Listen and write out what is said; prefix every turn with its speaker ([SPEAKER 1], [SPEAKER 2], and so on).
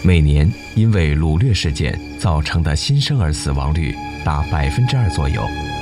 [SPEAKER 1] 每年因为掳掠事件造成的新生儿死亡率达2%左右。